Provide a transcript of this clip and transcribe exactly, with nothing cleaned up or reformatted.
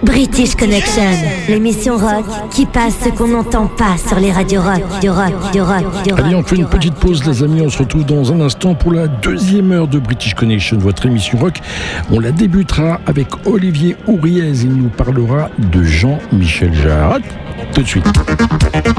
British Connection, l'émission rock qui passe ce qu'on n'entend pas sur les radios rock, du rock, du rock, du rock. Allez, on fait une petite pause, les amis. On se retrouve dans un instant pour la deuxième heure de British Connection, votre émission rock. On la débutera avec Olivier Ouriez. Il nous parlera de Jean-Michel Jarre. Tout de suite.